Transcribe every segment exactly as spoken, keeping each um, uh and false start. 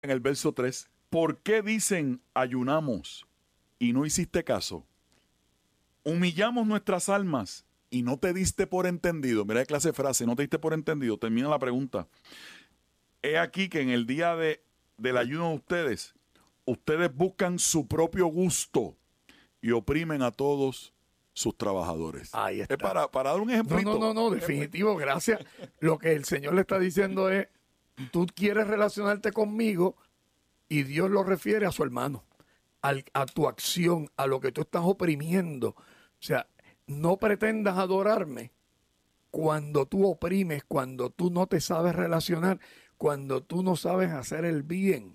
en el verso tres, ¿por qué dicen ayunamos y no hiciste caso? Humillamos nuestras almas y no te diste por entendido. Mira qué clase de frase, no te diste por entendido. Termina la pregunta. He aquí que en el día de, del ayuno de ustedes, ustedes buscan su propio gusto y oprimen a todos sus trabajadores. Ahí está. Es para, para dar un ejemplo. No, no, no, no, definitivo, gracias. Lo que el Señor le está diciendo es, tú quieres relacionarte conmigo y Dios lo refiere a su hermano, al, a tu acción, a lo que tú estás oprimiendo. O sea, no pretendas adorarme cuando tú oprimes, cuando tú no te sabes relacionar, cuando tú no sabes hacer el bien.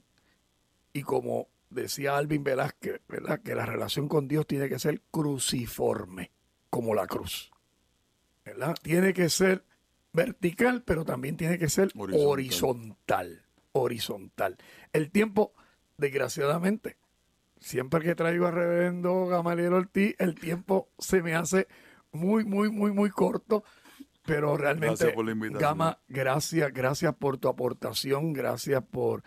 Y como decía Alvin Velázquez, ¿verdad?, que la relación con Dios tiene que ser cruciforme, como la cruz, ¿verdad? Tiene que ser vertical, pero también tiene que ser horizontal. horizontal, horizontal. El tiempo, desgraciadamente, siempre que traigo a reverendo Gamaliel Ortiz, el tiempo se me hace muy, muy, muy, muy corto, pero realmente, gracias por la invitación. Gama, gracias, gracias por tu aportación, gracias por,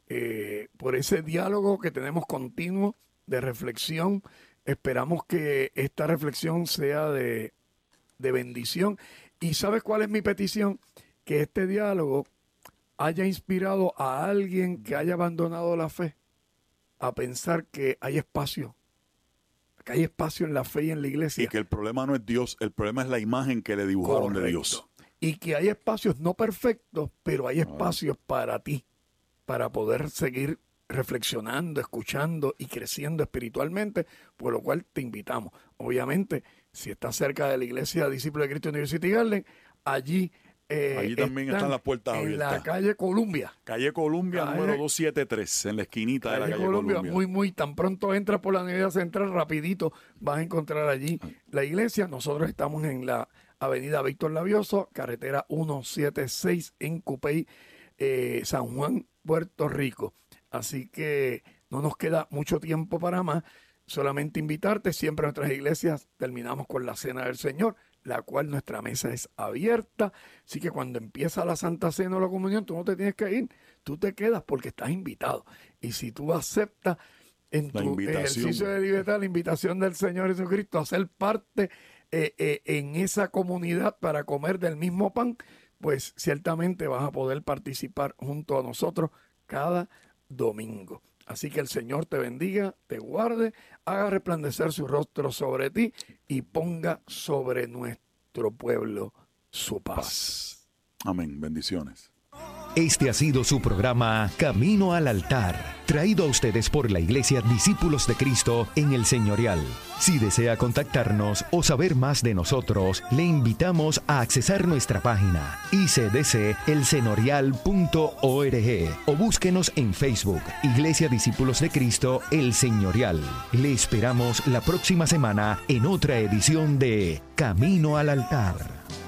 eh, por ese diálogo que tenemos continuo de reflexión. Esperamos que esta reflexión sea de, de bendición. ¿Y sabes cuál es mi petición? Que este diálogo haya inspirado a alguien que haya abandonado la fe a pensar que hay espacio, que hay espacio en la fe y en la iglesia. Y que el problema no es Dios, el problema es la imagen que le dibujaron Correcto. de Dios. Y que hay espacios no perfectos, pero hay espacios ah. para ti, para poder seguir reflexionando, escuchando y creciendo espiritualmente, por lo cual te invitamos. Obviamente, si estás cerca de la iglesia Discípulos de Cristo University Garden, allí Eh, Allí también están, están las puertas en abiertas. En la calle Columbia. Calle Columbia, calle, número doscientos setenta y tres, en la esquinita calle de la calle Columbia. Columbia. Muy, muy, tan pronto entras por la Avenida Central, rapidito vas a encontrar allí la iglesia. Nosotros estamos en la avenida Víctor Labioso, carretera ciento setenta y seis en Cupey, eh, San Juan, Puerto Rico. Así que no nos queda mucho tiempo para más. Solamente invitarte, siempre en nuestras iglesias terminamos con la Cena del Señor, la cual nuestra mesa es abierta. Así que cuando empieza la Santa Cena o la Comunión, tú no te tienes que ir, tú te quedas porque estás invitado. Y si tú aceptas en la tu ejercicio de libertad la invitación del Señor Jesucristo a ser parte eh, eh, en esa comunidad para comer del mismo pan, pues ciertamente vas a poder participar junto a nosotros cada domingo. Así que el Señor te bendiga, te guarde, haga resplandecer su rostro sobre ti y ponga sobre nuestro pueblo su paz. paz. Amén. Bendiciones. Este ha sido su programa Camino al Altar, traído a ustedes por la Iglesia Discípulos de Cristo en El Señorial. Si desea contactarnos o saber más de nosotros, le invitamos a accesar nuestra página i c d c el señorial punto org o búsquenos en Facebook, Iglesia Discípulos de Cristo El Señorial. Le esperamos la próxima semana en otra edición de Camino al Altar.